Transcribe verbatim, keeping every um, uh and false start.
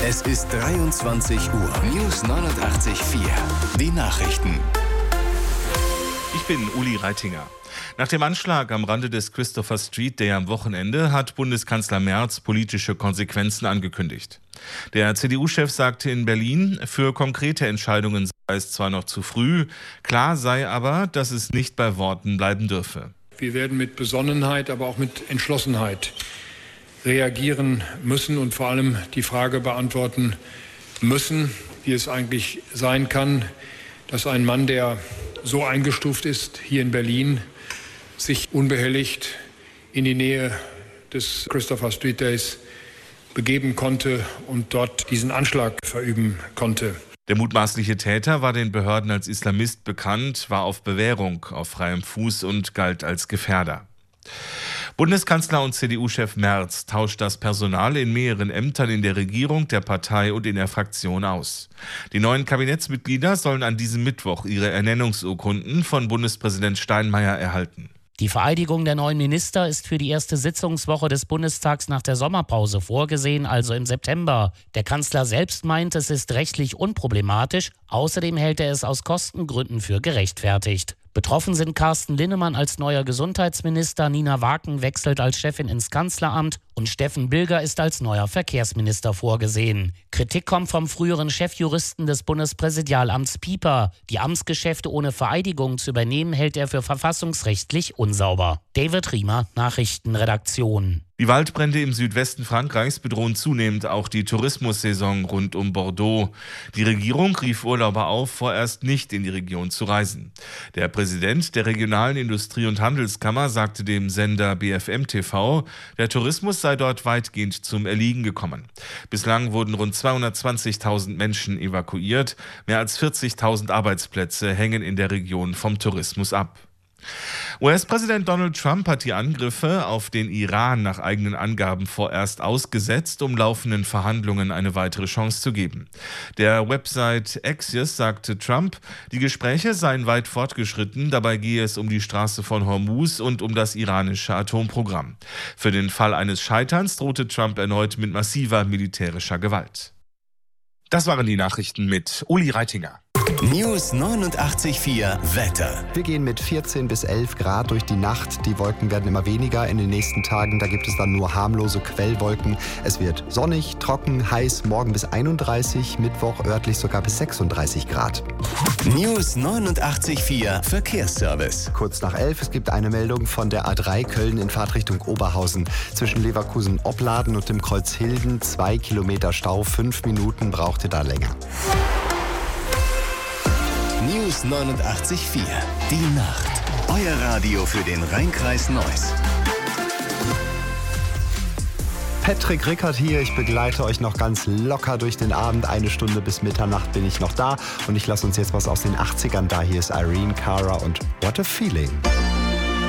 Es ist dreiundzwanzig Uhr. News neunundachtzig Komma vier. Die Nachrichten. Ich bin Uli Reitinger. Nach dem Anschlag am Rande des Christopher Street Day am Wochenende hat Bundeskanzler Merz politische Konsequenzen angekündigt. Der C D U-Chef sagte in Berlin, für konkrete Entscheidungen sei es zwar noch zu früh, klar sei aber, dass es nicht bei Worten bleiben dürfe. Wir werden mit Besonnenheit, aber auch mit Entschlossenheit reagieren müssen und vor allem die Frage beantworten müssen, wie es eigentlich sein kann, dass ein Mann, der so eingestuft ist hier in Berlin, sich unbehelligt in die Nähe des Christopher Street Days begeben konnte und dort diesen Anschlag verüben konnte. Der mutmaßliche Täter war den Behörden als Islamist bekannt, war auf Bewährung auf freiem Fuß und galt als Gefährder. Bundeskanzler und C D U-Chef Merz tauscht das Personal in mehreren Ämtern in der Regierung, der Partei und in der Fraktion aus. Die neuen Kabinettsmitglieder sollen an diesem Mittwoch ihre Ernennungsurkunden von Bundespräsident Steinmeier erhalten. Die Vereidigung der neuen Minister ist für die erste Sitzungswoche des Bundestags nach der Sommerpause vorgesehen, also im September. Der Kanzler selbst meint, es ist rechtlich unproblematisch. Außerdem hält er es aus Kostengründen für gerechtfertigt. Betroffen sind Carsten Linnemann als neuer Gesundheitsminister, Nina Waken wechselt als Chefin ins Kanzleramt und Steffen Bilger ist als neuer Verkehrsminister vorgesehen. Kritik kommt vom früheren Chefjuristen des Bundespräsidialamts Pieper. Die Amtsgeschäfte ohne Vereidigung zu übernehmen, hält er für verfassungsrechtlich unsauber. David Riemer, Nachrichtenredaktion. Die Waldbrände im Südwesten Frankreichs bedrohen zunehmend auch die Tourismussaison rund um Bordeaux. Die Regierung rief Urlauber auf, vorerst nicht in die Region zu reisen. Der Präsident der regionalen Industrie- und Handelskammer sagte dem Sender B F M T V, der Tourismus sei dort weitgehend zum Erliegen gekommen. Bislang wurden rund zweihundertzwanzigtausend Menschen evakuiert. Mehr als vierzigtausend Arbeitsplätze hängen in der Region vom Tourismus ab. U S-Präsident Donald Trump hat die Angriffe auf den Iran nach eigenen Angaben vorerst ausgesetzt, um laufenden Verhandlungen eine weitere Chance zu geben. Der Website Axios sagte Trump, die Gespräche seien weit fortgeschritten, dabei gehe es um die Straße von Hormuz und um das iranische Atomprogramm. Für den Fall eines Scheiterns drohte Trump erneut mit massiver militärischer Gewalt. Das waren die Nachrichten mit Uli Reitinger. News neunundachtzig Komma vier Wetter. Wir gehen mit vierzehn bis elf Grad durch die Nacht. Die Wolken werden immer weniger in den nächsten Tagen. Da gibt es dann nur harmlose Quellwolken. Es wird sonnig, trocken, heiß, morgen bis einunddreißig, Mittwoch örtlich sogar bis sechsunddreißig Grad. News neunundachtzig Komma vier Verkehrsservice. Kurz nach elf, es gibt eine Meldung von der A drei Köln in Fahrtrichtung Oberhausen. Zwischen Leverkusen-Opladen und dem Kreuz Hilden zwei Kilometer Stau, fünf Minuten brauchte da länger. News neunundachtzig Komma vier. Die Nacht. Euer Radio für den Rhein-Kreis Neuss. Patrick Rickert hier. Ich begleite euch noch ganz locker durch den Abend. Eine Stunde bis Mitternacht bin ich noch da. Und ich lasse uns jetzt was aus den achtzigern da. Hier ist Irene Cara und What a Feeling.